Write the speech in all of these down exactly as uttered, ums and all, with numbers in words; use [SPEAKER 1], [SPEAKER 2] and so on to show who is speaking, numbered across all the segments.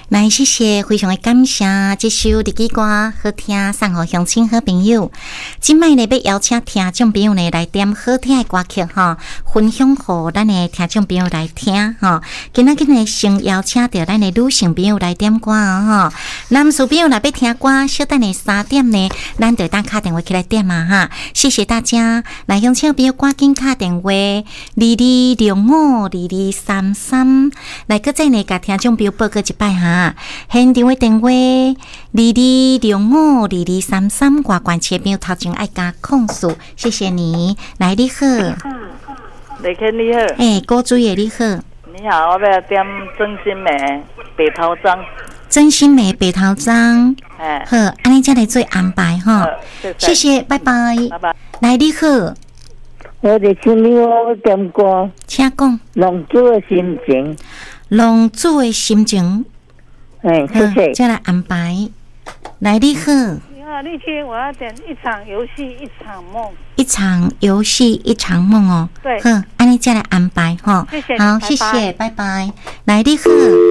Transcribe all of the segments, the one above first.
[SPEAKER 1] 来，谢谢，非常的感谢这首日记歌好听，送给乡亲好朋友。今摆呢要邀请听众朋友呢来点好听的歌曲哈，分享给咱的听众朋友来听哈。今仔日呢先邀请到咱的女性朋友来点歌哈，男士朋友来要听歌，小等呢三点呢，咱就当打电话起来点嘛哈。谢谢大家，来乡亲朋友赶紧打电话，二二六五二二三三，来搁再呢甲听众朋友报告一摆哈。现场的电话二二六五二二三三，外关切朋友头前爱加控诉，谢谢你。来，你好，
[SPEAKER 2] 李肯你好，
[SPEAKER 1] 哎，郭主任你好，
[SPEAKER 2] 你好，我要点真心美白头章，
[SPEAKER 1] 真心美白头章，
[SPEAKER 2] 哎，
[SPEAKER 1] 好，安尼才来做安排哈，谢谢，拜拜，
[SPEAKER 2] 拜拜。
[SPEAKER 1] 来，你好，
[SPEAKER 3] 我哋请你我点歌，
[SPEAKER 1] 请讲，
[SPEAKER 3] 浪子的心情，
[SPEAKER 1] 浪子的心情。
[SPEAKER 3] 哎，谢谢。
[SPEAKER 1] 再来安排。来，你好。
[SPEAKER 4] 你好，那天我要点一场游戏一场梦。
[SPEAKER 1] 一场游戏一场梦哦。
[SPEAKER 4] 对。
[SPEAKER 1] 好，安尼再来安排哈。
[SPEAKER 4] 谢谢。
[SPEAKER 1] 好，谢谢，拜拜。来，你好。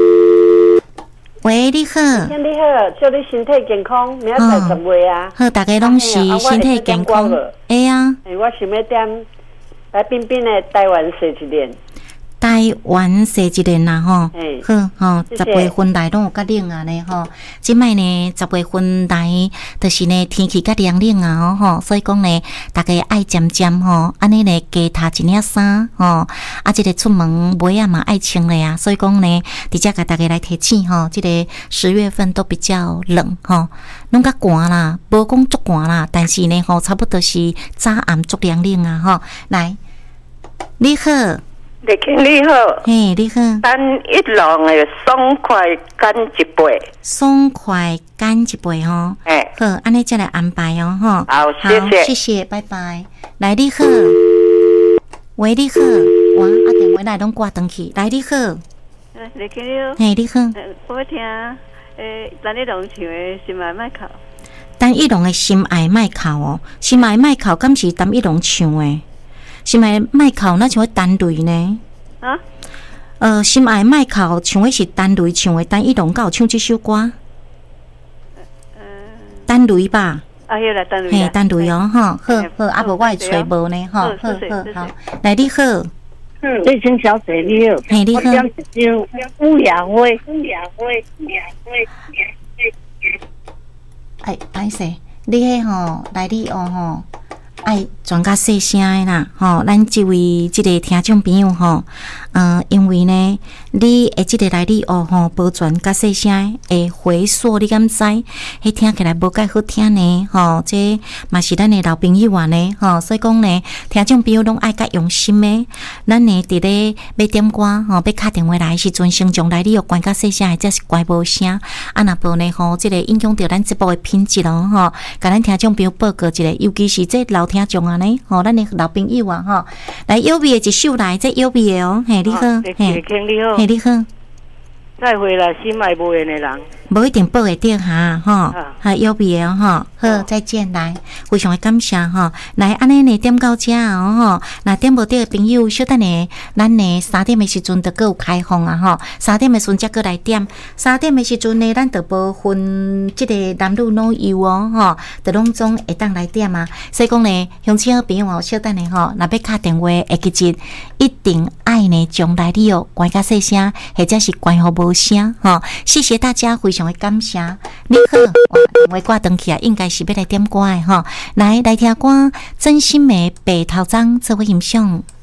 [SPEAKER 1] 喂，你好。
[SPEAKER 5] 你好，祝你身体健康，明仔载十月啊。
[SPEAKER 1] 好，大家拢是身体健康。哎呀。
[SPEAKER 5] 哎，我想要点来冰冰的台湾四一年。
[SPEAKER 1] 台湾生一年啦吼，好吼，十月份来拢有较冷啊呢吼。即摆呢，十月份来就是呢天气较凉冷啊吼，所以讲呢，大家爱渐渐吼，安尼呢加脱一领衫吼，啊，即个出门袜啊嘛爱穿咧啊，所以讲呢，直接甲大家来提醒吼，即个十月份都比较冷吼，拢较寒啦，无讲足寒啦，但是呢吼，差不多是早暗足凉冷啊吼。来，你好。
[SPEAKER 6] 李经理好，
[SPEAKER 1] 嘿，你好。
[SPEAKER 6] 单一郎的爽快干一杯，
[SPEAKER 1] 爽快干一杯吼。哎，好，安尼再来安排哦，吼。
[SPEAKER 6] 好，谢谢，
[SPEAKER 1] 谢谢，拜拜。来，你好，喂，你好，哇，啊，电话来拢挂断去。来，你好，
[SPEAKER 4] 李经理，
[SPEAKER 1] 嘿，你好。
[SPEAKER 4] 我听诶，单一郎唱的心爱麦考。
[SPEAKER 1] 单一郎的心爱麦考哦，心爱麦考，敢是单一郎唱的？心爱麦考那像单雷呢？啊？呃，心爱麦考唱的是单雷唱的，单一龙有唱这首歌。呃，单雷吧？
[SPEAKER 4] 啊，迄个单雷。
[SPEAKER 1] 嘿，单雷哦，吼，好好，啊无我会找无呢，吼，好好好。来，你好。
[SPEAKER 3] 嗯，这声小姐你好。
[SPEAKER 1] 嘿，你好。
[SPEAKER 3] 我点一首乌鸦花，乌鸦花，乌鸦花，乌鸦花。
[SPEAKER 1] 哎，歹势，你迄吼来你哦吼。爱转甲细声的啦，吼，咱即位即个听众朋友吼，嗯，因为呢，你会即个来你学吼，保存甲细声会回溯，你敢知？迄听起来无介好听呢，吼，这嘛是咱的老朋友啊呢，吼，所以讲呢，听众朋友拢爱较用心的，咱呢伫咧要点歌吼，要打电话来时阵，先将来你学关甲细声，才是怪无声，啊，若无呢吼，即个影响到咱节目的品质咯，吼，甲咱听众朋友报告一下，尤其是这老听众啊呢，吼，咱的老朋友啊，吼，来优美的一首来，这优美的哦，嘿，你好，
[SPEAKER 6] 嘿，你好，
[SPEAKER 1] 嘿，你好，
[SPEAKER 6] 再会啦，心爱无缘的人，
[SPEAKER 1] 无一定报会到哈，吼，哈，优美的哦，吼，好，再见，来，非常的感谢吼，来，安尼呢点到这哦，吼，那点无到的朋友，小等呢，咱呢三点的时阵就各有开放啊，吼，三点的时阵才过来点，三点的时阵呢，咱就无分这个男女老幼哦，吼，就拢总会当来点啊，所以讲呢，乡亲好朋友哦，小等呢吼，若要打电话会记住，一定爱呢将来你哦关较细声，或者是关好无声，吼，谢谢大家，非常的感谢。你好，哇，电话挂断去啊，应该是要来点歌的吼，来来听歌，真心的白头章，做伙欣赏。